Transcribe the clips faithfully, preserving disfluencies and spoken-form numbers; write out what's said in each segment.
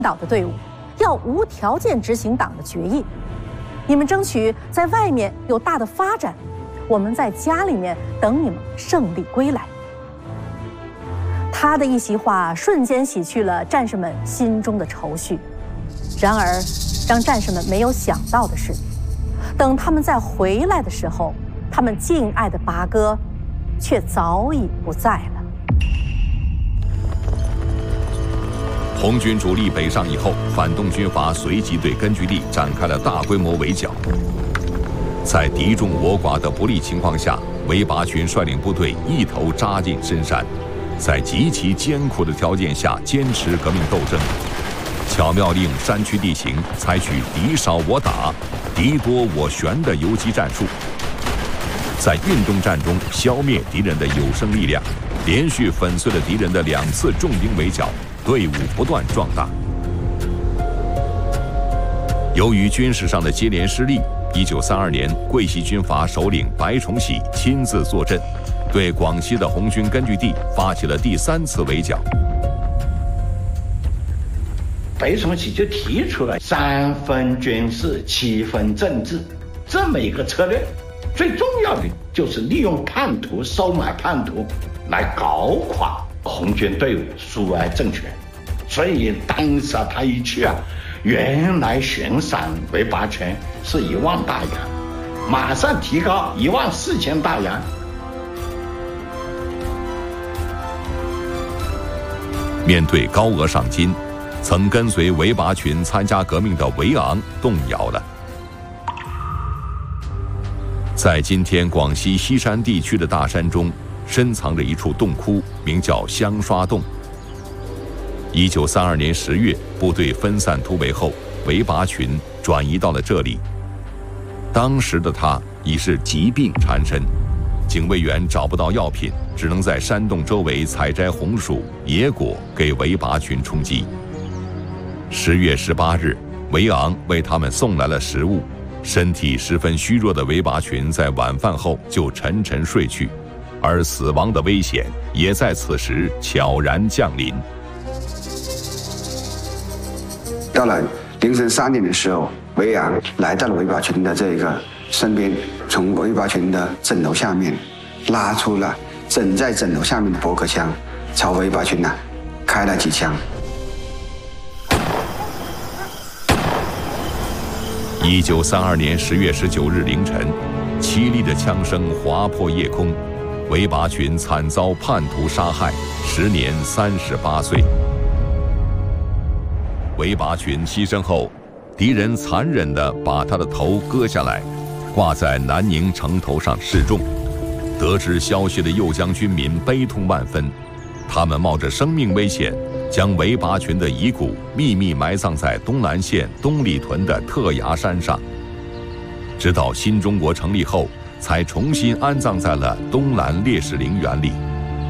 导的队伍，要无条件执行党的决议。你们争取在外面有大的发展，我们在家里面等你们胜利归来。他的一席话瞬间洗去了战士们心中的愁绪。然而，让战士们没有想到的是，等他们再回来的时候，他们敬爱的八哥却早已不在了。 红军主力北上以后，反动军阀随即对根据地展开了大规模围剿。在敌众我寡的不利情况下，韦拔群率领部队一头扎进深山，在极其艰苦的条件下坚持革命斗争，巧妙利用山区地形，采取敌少我打、敌多我悬的游击战术，在运动战中消灭敌人的有生力量，连续粉碎了敌人的两次重兵围剿，队伍不断壮大。由于军事上的接连失利，一九三二年，桂系军阀首领白崇禧亲自坐镇，对广西的红军根据地发起了第三次围剿。 白崇禧就提出了三分军事，七分政治这么一个策略，最重要的就是利用叛徒、收买叛徒来搞垮红军队伍，苏维埃政权。所以当时啊，他一去啊，原来悬赏韦拔群是一万大洋，马上提高一万四千大洋。 面对高额赏金，曾跟随韦拔群参加革命的韦昂动摇了。在今天广西西山地区的大山中，深藏着一处洞窟，名叫香刷洞。一九三二年十月，部队分散突围后，韦拔群转移到了这里。当时的他已是疾病缠身，警卫员找不到药品，只能在山洞周围采摘红薯、野果给韦拔群充饥。十月十八日，韦昂为他们送来了食物。身体十分虚弱的韦拔群在晚饭后就沉沉睡去，而死亡的危险也在此时悄然降临。 到了凌晨三点的时候，韦昂来到了韦拔群的这个身边，从韦拔群的枕头下面拉出了枕在枕头下面的驳壳枪，朝韦拔群呢、啊、开了几枪。 一九三二年十月十九日凌晨，凄厉的枪声划破夜空，韦拔群惨遭叛徒杀害，时年三十八岁。韦拔群牺牲后，敌人残忍地把他的头割下来，挂在南宁城头上示众。得知消息的右江军民悲痛万分，他们冒着生命危险，将韦拔群的遗骨秘密埋葬在东南县东里屯的特崖山上，直到新中国成立后，才重新安葬在了东南烈士陵园里。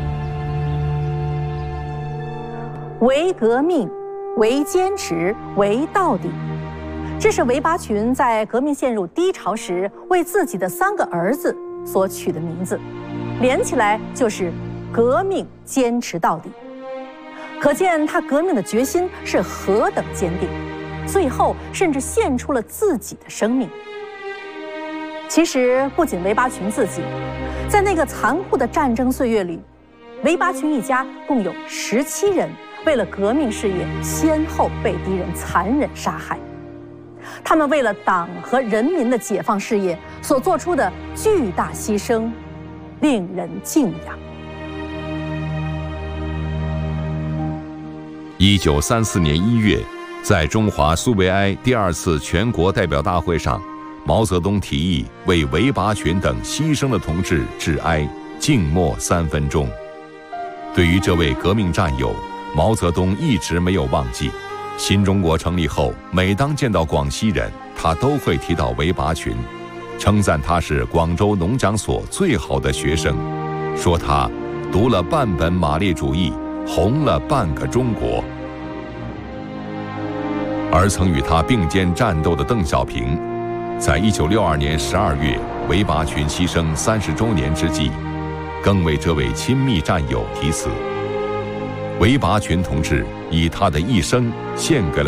为革命，为坚持，为到底，这是韦拔群在革命陷入低潮时为自己的三个儿子所取的名字，连起来就是革命坚持到底。可见他革命的决心是何等坚定，最后甚至献出了自己的生命。其实不仅韦拔群自己，在那个残酷的战争岁月里，韦拔群一家共有十七人为了革命事业先后被敌人残忍杀害。他们为了党和人民的解放事业所做出的巨大牺牲，令人敬仰。 一九三四年一月，在中华苏维埃第二次全国代表大会上，毛泽东提议为韦拔群等牺牲的同志致哀，静默三分钟。对于这位革命战友，毛泽东一直没有忘记。新中国成立后，每当见到广西人，他都会提到韦拔群，称赞他是广州农讲所最好的学生，说他读了半本马列主义，红了半个中国。而曾与他并肩战斗的邓小平，在一九六二年十二月韦拔群牺牲三十周年之际，更为这位亲密战友题词。韦拔群同志以他的一生献给了